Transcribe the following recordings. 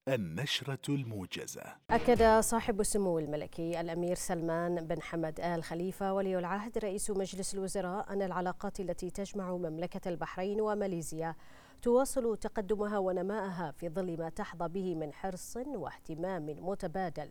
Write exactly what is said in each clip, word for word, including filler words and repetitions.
النشرة الموجزة. أكد صاحب السمو الملكي الأمير سلمان بن حمد آل خليفة ولي العهد رئيس مجلس الوزراء أن العلاقات التي تجمع مملكة البحرين وماليزيا تواصل تقدمها ونماءها في ظل ما تحظى به من حرص واهتمام متبادل،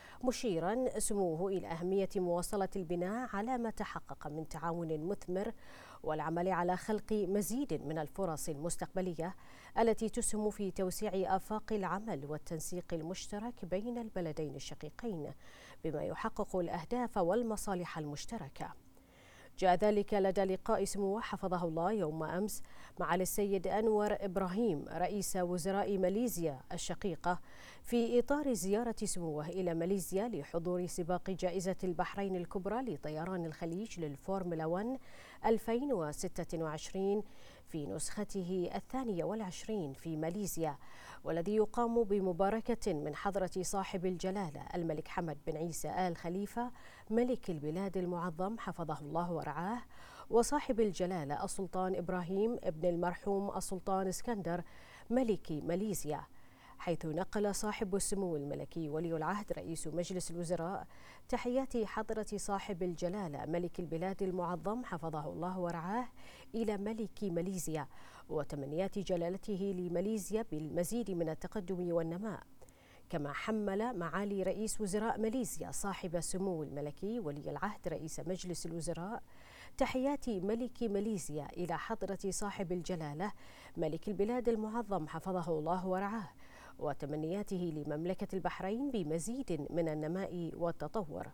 مشيرا سموه إلى أهمية مواصلة البناء على ما تحقق من تعاون مثمر والعمل على خلق مزيد من الفرص المستقبلية التي تسهم في توسيع آفاق العمل والتنسيق المشترك بين البلدين الشقيقين بما يحقق الأهداف والمصالح المشتركة. جاء ذلك لدى لقاء سموه حفظه الله يوم أمس مع السيد أنور إبراهيم رئيس وزراء ماليزيا الشقيقة في إطار زيارة سموه إلى ماليزيا لحضور سباق جائزة البحرين الكبرى لطيران الخليج للفورمولا واحد ألفين وستة وعشرين في نسخته الثانية والعشرين في ماليزيا، والذي يقام بمباركة من حضرة صاحب الجلالة الملك حمد بن عيسى آل خليفة ملك البلاد المعظم حفظه الله ورعاه، وصاحب الجلالة السلطان إبراهيم ابن المرحوم السلطان اسكندر ملك ماليزيا، حيث نقل صاحب السمو الملكي ولي العهد رئيس مجلس الوزراء تحيات حضرة صاحب الجلالة ملك البلاد المعظم حفظه الله ورعاه إلى ملك ماليزيا، وتمنيات جلالته لماليزيا بالمزيد من التقدم والنماء. كما حمل معالي رئيس وزراء ماليزيا صاحب السمو الملكي ولي العهد رئيس مجلس الوزراء تحيات ملك ماليزيا إلى حضرة صاحب الجلالة ملك البلاد المعظم حفظه الله ورعاه، وتمنياته لمملكة البحرين بمزيد من النماء والتطور.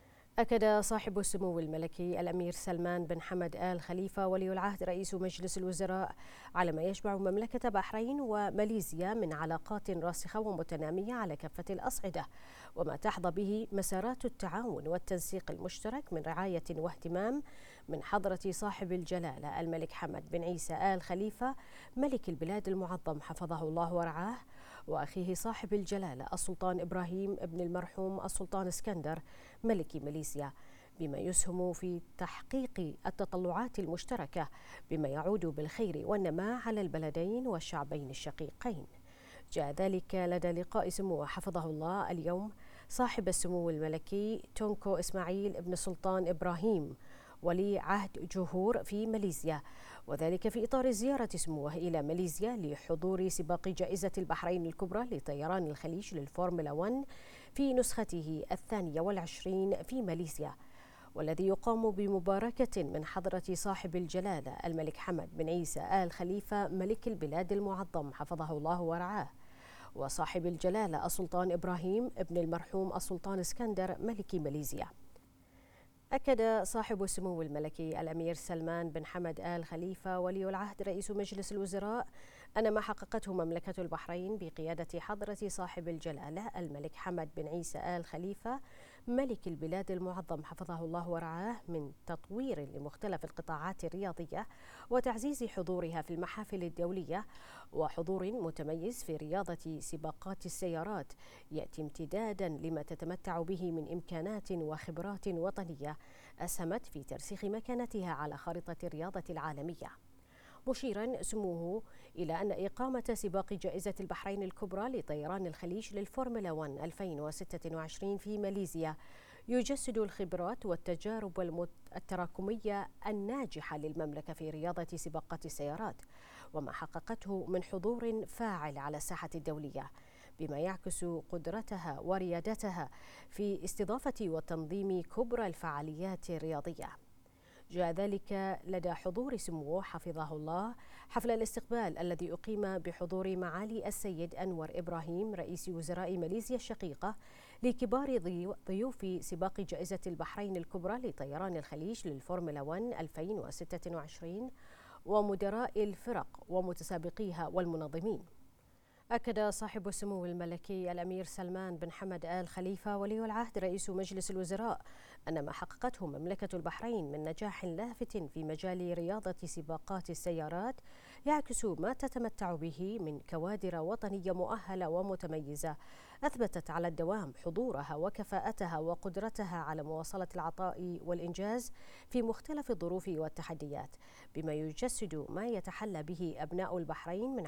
أكد صاحب السمو الملكي الأمير سلمان بن حمد آل خليفة ولي العهد رئيس مجلس الوزراء على ما يجمع مملكة البحرين وماليزيا من علاقات راسخة ومتنامية على كافة الأصعدة، وما تحظى به مسارات التعاون والتنسيق المشترك من رعاية واهتمام من حضرة صاحب الجلالة الملك حمد بن عيسى آل خليفة ملك البلاد المعظم حفظه الله ورعاه، وأخيه صاحب الجلالة السلطان إبراهيم ابن المرحوم السلطان اسكندر ملك ماليزيا، بما يسهم في تحقيق التطلعات المشتركة بما يعود بالخير والنماء على البلدين والشعبين الشقيقين. جاء ذلك لدى لقاء سموه حفظه الله اليوم صاحب السمو الملكي تونكو إسماعيل ابن سلطان إبراهيم ولي عهد جوهور في ماليزيا، وذلك في إطار زيارة سموه إلى ماليزيا لحضور سباق جائزة البحرين الكبرى لطيران الخليج للفورمولا واحد في نسخته الثانية والعشرين في ماليزيا، والذي يقام بمباركة من حضرة صاحب الجلالة الملك حمد بن عيسى آل خليفة ملك البلاد المعظم حفظه الله ورعاه، وصاحب الجلالة السلطان إبراهيم ابن المرحوم السلطان اسكندر ملك ماليزيا. أكد صاحب السمو الملكي الأمير سلمان بن حمد آل خليفة ولي العهد رئيس مجلس الوزراء أن ما حققته مملكة البحرين بقيادة حضرة صاحب الجلالة الملك حمد بن عيسى آل خليفة ملك البلاد المعظم حفظه الله ورعاه من تطوير لمختلف القطاعات الرياضية وتعزيز حضورها في المحافل الدولية وحضور متميز في رياضة سباقات السيارات يأتي امتدادا لما تتمتع به من إمكانات وخبرات وطنية أسهمت في ترسيخ مكانتها على خارطة الرياضة العالمية، مشيرا سموه إلى أن إقامة سباق جائزة البحرين الكبرى لطيران الخليج للفورمولا واحد ألفين وستة وعشرين في ماليزيا يجسد الخبرات والتجارب التراكمية الناجحة للمملكة في رياضة سباقات السيارات وما حققته من حضور فاعل على الساحة الدولية، بما يعكس قدرتها وريادتها في استضافة وتنظيم كبرى الفعاليات الرياضية. جاء ذلك لدى حضور سموه حفظه الله حفل الاستقبال الذي أقيم بحضور معالي السيد أنور إبراهيم رئيس وزراء ماليزيا الشقيقة لكبار ضيوف سباق جائزة البحرين الكبرى لطيران الخليج للفورمولا واحد ألفين وستة وعشرين ومدراء الفرق ومتسابقيها والمنظمين. أكد صاحب السمو الملكي الأمير سلمان بن حمد آل خليفة ولي العهد رئيس مجلس الوزراء أن ما حققته مملكة البحرين من نجاح لافت في مجال رياضة سباقات السيارات يعكس ما تتمتع به من كوادر وطنية مؤهلة ومتميزة أثبتت على الدوام حضورها وكفاءتها وقدرتها على مواصلة العطاء والإنجاز في مختلف الظروف والتحديات، بما يجسد ما يتحلى به أبناء البحرين من